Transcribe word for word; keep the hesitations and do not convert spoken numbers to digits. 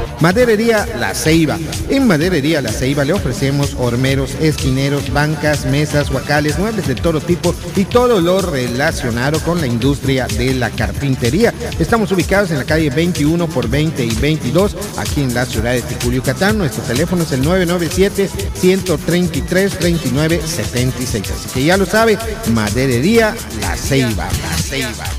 Maderería La Ceiba. En Maderería La Ceiba le ofrecemos hormeros, esquineros, bancas, mesas, huacales, muebles de todo tipo y todo lo relacionado con la industria de la carpintería. Estamos ubicados en la calle veintiuno por veinte y veintidós, aquí en la ciudad de Ticul, Yucatán. Nuestro teléfono es el nueve nueve siete, uno tres tres, dos nueve siete seis. Así que ya lo sabe, Maderería La Ceiba. La Ceiba.